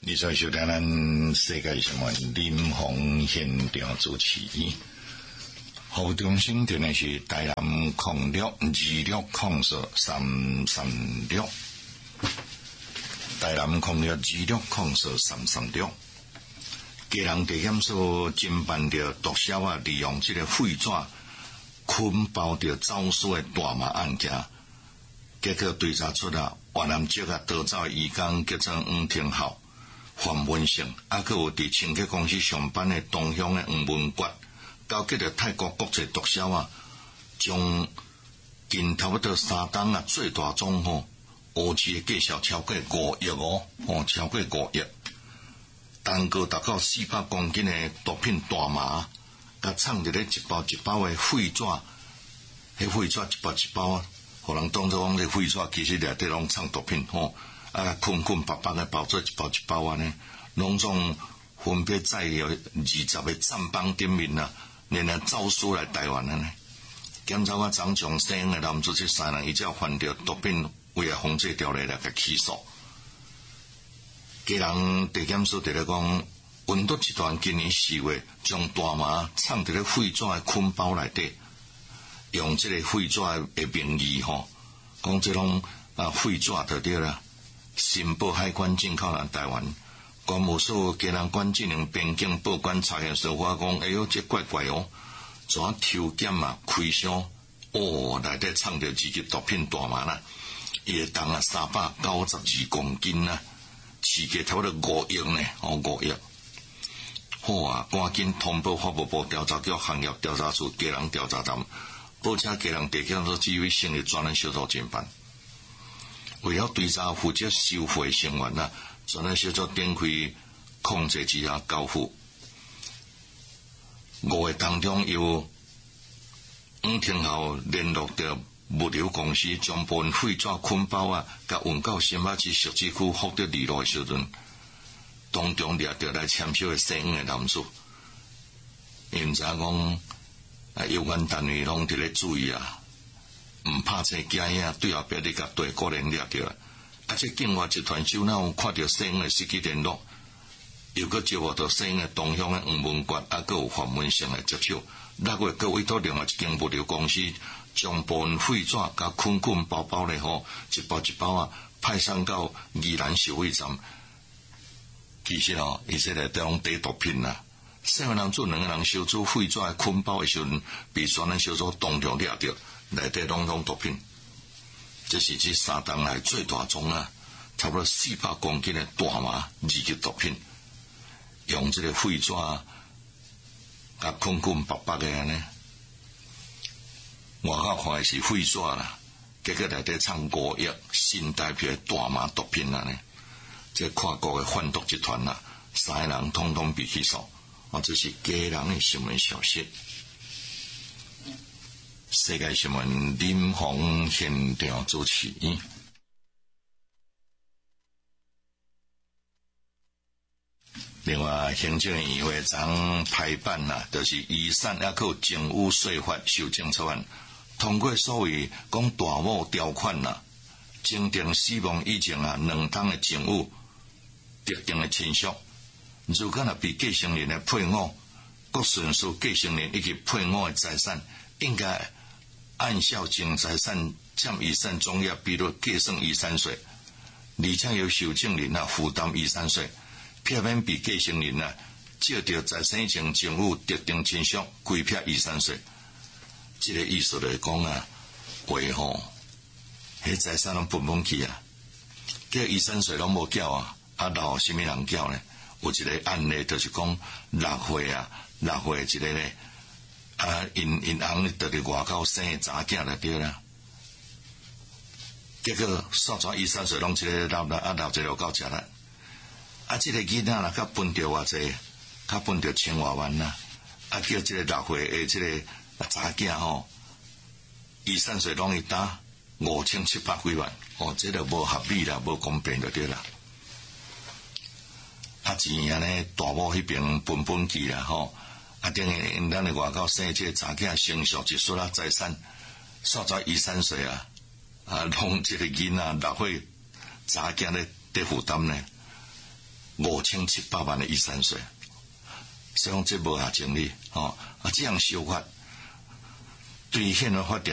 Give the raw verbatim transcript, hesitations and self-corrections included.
你在收听咱世界新闻林鸿现场主持。好，中心电的是台南空六二六空数三三六，台南空六二六空数三三六。基隆地检署侦办着毒枭啊，利用这个废纸捆包着走私的大麻案件，结果追查出啊，越南籍啊逃走移工叫做黄廷浩。黄文胜，啊，佮有伫清洁公司上班的东乡的黄文国，交结着泰国国际毒枭啊，将近差不多三档啊最大宗吼，乌市的价销超过五亿哦，吼超过五亿，单个达到四百公斤的毒品大麻，甲藏伫咧一包一包的废纸，迄废纸一包一包啊，互人当作讲这废纸其实内底拢藏毒品吼。啊，捆捆绑绑的包做一包一包安尼，拢总分别载有二十个站邦顶面啊，连来走私来台湾安尼。检察官长将姓的男子这三人，伊只要犯着毒品危害防治条例来甲起诉。基隆地检署伫咧讲，运毒集团今年四月将大麻藏伫咧废纸的捆包内底，用这个废纸的名义吼，讲这种啊废纸就对啦。申报海关进口来台湾，关务所基隆关进行边境报关查验时，我讲，哎哟，这怪怪哦，怎抽检啊，开箱，哦，内底藏着二级毒品大麻啦，伊个重啊三百九十二公斤啊，市价差不多五亿呢，哦五亿。好啊，赶紧通报法务部调查局行业调查处基隆调查站，报请基隆地检署指挥成立专案小组侦办。为了追查负责收费成员啊，专案小组展开控制之下交付。五月当中由黄廷浩联络着物流公司，将部分废纸捆包啊，甲运到新北市汐止区福德二路的时阵，当中掠着来签收的姓黄的男子，因毋知影讲啊，有关单位拢伫咧注意啊。毋拍车惊影，对后壁你甲对个人掠着啦。啊，这境外集团手哪有看到姓的司机联络，又搁招募到姓的东乡的黄文国，啊，搁有黄文胜来接手。六月搁委托另外一间物流公司，将部分废纸甲捆捆包包咧吼，一包一包啊，派送到宜兰收费站。其实哦，伊说内底拢底毒品啦。姓的人做两个人收取废纸的捆包的时阵，被专案小组当场掠着。内底拢拢毒品，这是这三档来最大宗啊，差不多四百公斤的大麻二级毒品，用这个废纸啊，甲捆捆绑绑的安尼，外口看的是废纸啦，结果内底藏五亿新台币的大麻毒品安尼，这跨国的贩毒集团啊，三个人统统被起诉，啊，这是基隆的新闻消息。世界新闻林鸿现场主持。另外，行政院会长排版啊，就是遗产也有政务税法修正草案通过，所谓讲大某条款啊，证定死亡以前啊两档的政务特定的亲属，如果若被继承人的配偶、各顺序继承人以及配偶的财产，应该按孝经财产占遗产总额比率计算遗产税，而且由受赠人啊负担遗产税，避免被继承人啊借着财产以前政府特定亲属规避遗产税。这个意思来讲啊，话吼，迄财产拢分分去啊，叫遗产税拢无缴啊，啊留什么人缴呢？有一个案例就是讲六岁啊，六岁一个咧。啊，因因翁就伫外口生个查囝就对啦，结果煞全遗产税拢一个留了，啊留一个到食啦。啊，这个囡仔啦，较分着偌济，较分着千外万啦。啊，叫这个六岁的这个查囝吼，遗产税拢伊打五千七百几万，哦，这个无合理啦，无公平就对啦。啊，钱安尼大某迄边分分去啦，吼。啊，等于因咱的外口生这个查囝成熟一撮啊财产，煞全遗产税啊，啊，拢这个囡仔六岁查囝咧得负担呢。 五千七百万的遗产税，所以讲这无合情理哦。啊，这样修法对宪法法典。